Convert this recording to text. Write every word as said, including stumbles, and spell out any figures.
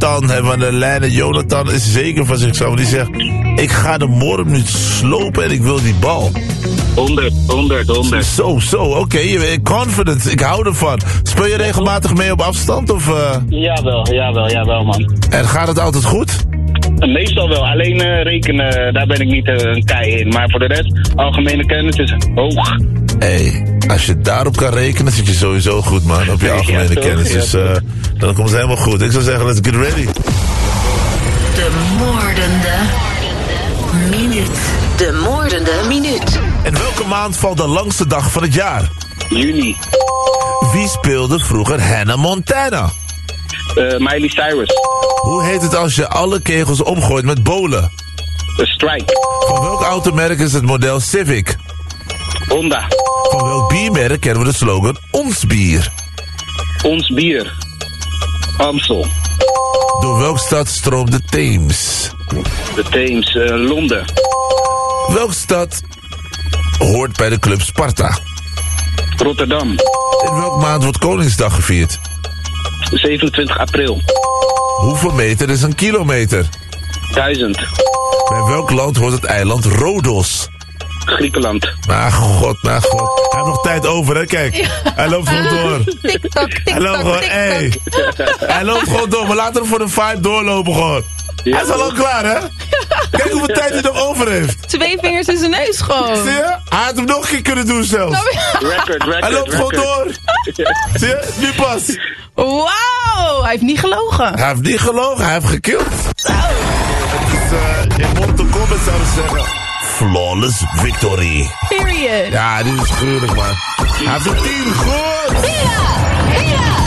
Jonathan hebben we aan de lijn. En Jonathan is zeker van zichzelf. Die zegt, ik ga de morgen nu slopen en ik wil die bal. honderd, honderd, honderd. Zo, zo, oké. Okay. Confidence, ik hou ervan. Speel je regelmatig mee op afstand? Of, uh... Jawel, jawel, jawel, man. En gaat het altijd goed? Meestal wel. Alleen uh, rekenen, daar ben ik niet uh, een kei in. Maar voor de rest, algemene kennis is hoog. Hé, hey, als je daarop kan rekenen, zit je sowieso goed, man. Op je algemene ja, kennis. Ja, dus uh, dan komt het helemaal goed. Ik zou zeggen, let's get ready. De moordende minuut. De moordende minuut. En welke maand valt de langste dag van het jaar? Juni. Wie speelde vroeger Hannah Montana? Uh, Miley Cyrus. Hoe heet het als je alle kegels omgooit met bolen? A strike. Van welk automerk is het model Civic? Honda. Van welk biermerk kennen we de slogan Ons Bier? Ons Bier. Amstel. Door welke stad stroomt de Theems? De Theems, uh, Londen. Welke stad hoort bij de club Sparta? Rotterdam. In welke maand wordt Koningsdag gevierd? zevenentwintig april. Hoeveel meter is een kilometer? Duizend. Bij welk land hoort het eiland Rodos? Griekenland. Maar god, maar god. Hij heeft nog tijd over, hè? Kijk. Ja. Hij loopt gewoon door. TikTok, TikTok, Hij loopt gewoon, hey. Hij loopt gewoon door. We laten hem voor de vibe doorlopen gewoon. Ja. Hij is al al klaar, hè? Kijk hoeveel tijd hij nog over heeft. Twee vingers in zijn neus gewoon. Zie je? Hij had hem nog een keer kunnen doen zelfs. Record, record, Hij loopt record. gewoon door. Zie je? Nu pas. Wauw, hij heeft niet gelogen. Hij heeft niet gelogen, hij heeft gekild. Zo. Het is, uh, in mond te comment zouden ze zeggen. Flawless victory. Period. Ja, dit is gruwelijk, man. Hij heeft een tien. Goed. Ja, ja.